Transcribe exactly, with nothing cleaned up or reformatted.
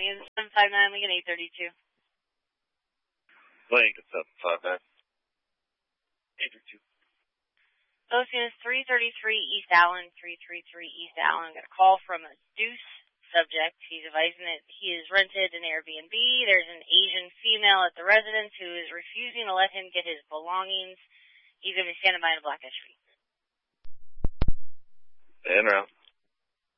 Lincoln seven five nine, Lincoln eight thirty-two. Lincoln seven five nine. eight thirty-two. Los Angeles three thirty-three East Allen, three thirty-three East Allen. Got a call from a Deuce subject. He's advising that he has rented an Airbnb. There's an Asian female at the residence who is refusing to let him get his belongings. He's going to be standing by in a black S U V. En route.